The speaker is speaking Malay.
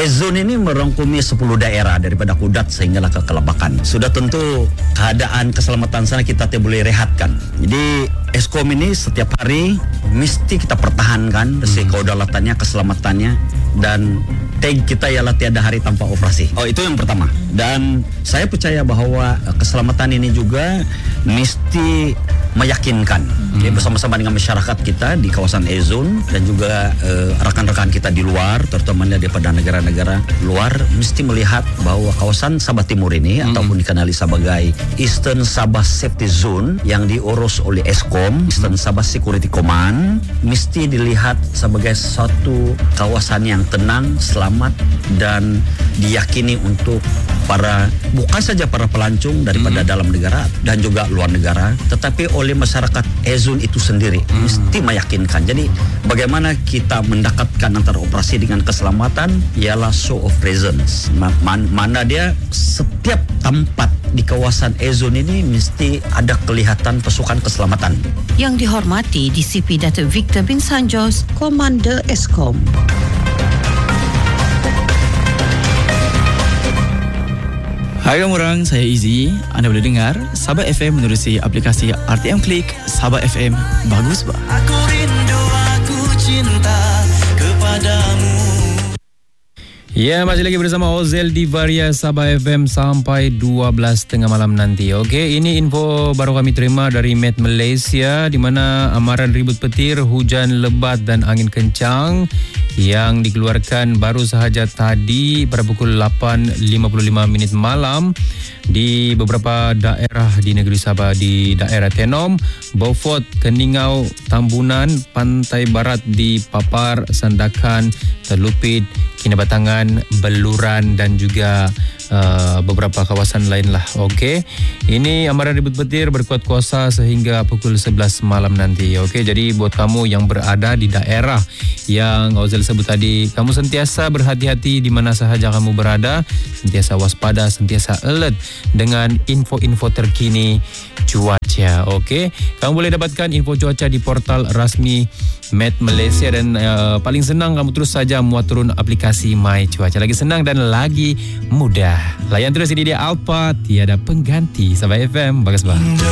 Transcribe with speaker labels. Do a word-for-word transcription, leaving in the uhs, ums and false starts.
Speaker 1: E-Zone ini merangkumi sepuluh daerah daripada Kudat sehinggalah ke Kelabakan. Sudah tentu keadaan keselamatan sana kita tidak boleh rehatkan. Jadi Eskom ini setiap hari mesti kita pertahankan hmm. kedaulatannya, keselamatannya, dan tag kita ialah tiada hari tanpa operasi. Oh, itu yang pertama. Dan saya percaya bahawa keselamatan ini juga mesti meyakinkan hmm. okay, bersama-sama dengan masyarakat kita di kawasan E-Zone dan juga uh, rakan-rakan kita di luar, terutamanya daripada negara-negara luar, mesti melihat bahawa kawasan Sabah Timur ini hmm. ataupun dikenali sebagai Eastern Sabah Safety Zone yang diurus oleh Eskom, Eastern Sabah Security Command, mesti dilihat sebagai satu kawasan yang tenang, selamat dan diyakini untuk para, bukan saja para pelancong daripada hmm. dalam negara dan juga luar negara, tetapi oleh masyarakat E-Zone itu sendiri hmm. mesti meyakinkan. Jadi bagaimana kita mendekatkan antara operasi dengan keselamatan ialah show of presence. Man, mana dia setiap tempat di kawasan E-Zone ini mesti ada kelihatan pasukan keselamatan.
Speaker 2: Yang dihormati D C P Datuk Victor bin Sanjos, Komander Eskom.
Speaker 3: Hai orang, saya Izzy. Anda boleh dengar Sabah F M menerusi aplikasi R T M Klik. Sabah F M, bagus bah.
Speaker 4: Aku rindu, aku cinta kepadamu.
Speaker 5: Ya, masih lagi bersama Ozel di Varia Sabah F M sampai dua belas tengah malam nanti. Okey, ini info baru kami terima dari Met Malaysia di mana amaran ribut petir, hujan lebat dan angin kencang yang dikeluarkan baru sahaja tadi pada pukul lapan lima puluh lima minit malam di beberapa daerah di negeri Sabah, di daerah Tenom, Beaufort, Keningau, Tambunan, Pantai Barat di Papar, Sandakan, Telupit, Kinabatangan, Beluran dan juga uh, beberapa kawasan lain lah. Okey, ini amaran ribut petir berkuat kuasa sehingga pukul sebelas malam nanti. Okey, jadi buat kamu yang berada di daerah yang Ozal sebut tadi, kamu sentiasa berhati-hati di mana sahaja kamu berada, sentiasa waspada, sentiasa alert dengan info-info terkini cuaca. Okey, kamu boleh dapatkan info cuaca di portal rasmi Met Malaysia dan uh, paling senang kamu terus saja muat turun aplikasi My Cuaca. Lagi senang dan lagi mudah. Layan terus, ini dia Alpa, tiada pengganti. Sabah F M, bagus bah.